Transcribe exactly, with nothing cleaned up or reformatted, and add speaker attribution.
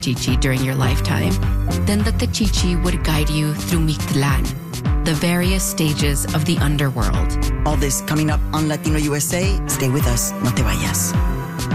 Speaker 1: Chichi during your lifetime, then that the Chichi would guide you through Mictlan, the various stages of the underworld.
Speaker 2: All this coming up on Latino U S A. Stay with us, no te vayas.